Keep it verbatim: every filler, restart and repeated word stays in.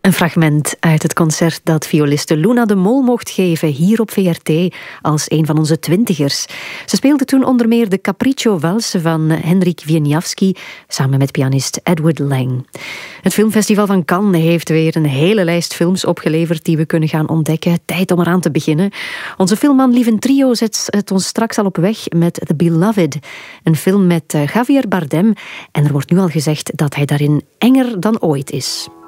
Een fragment uit het concert dat violiste Luna de Mol mocht geven hier op V R T als een van onze twintigers. Ze speelde toen onder meer de Capriccio Walsen van Henryk Wieniawski samen met pianist Edward Lang. Het filmfestival van Cannes heeft weer een hele lijst films opgeleverd die we kunnen gaan ontdekken. Tijd om eraan te beginnen. Onze filmman Lieven Trio zet het ons straks al op weg met The Beloved. Een film met Javier Bardem. En er wordt nu al gezegd dat hij daarin enger dan ooit is.